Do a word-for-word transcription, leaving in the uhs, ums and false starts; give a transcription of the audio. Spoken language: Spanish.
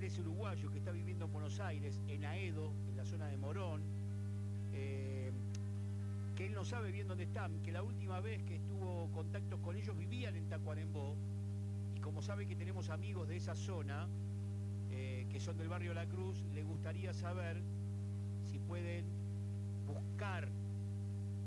él es uruguayo, que está viviendo en Buenos Aires, en Aedo, en la zona de Morón, eh, que él no sabe bien dónde están, que la última vez que estuvo contactos con ellos vivían en Tacuarembó, y como sabe que tenemos amigos de esa zona, eh, que son del barrio La Cruz, le gustaría saber si pueden buscar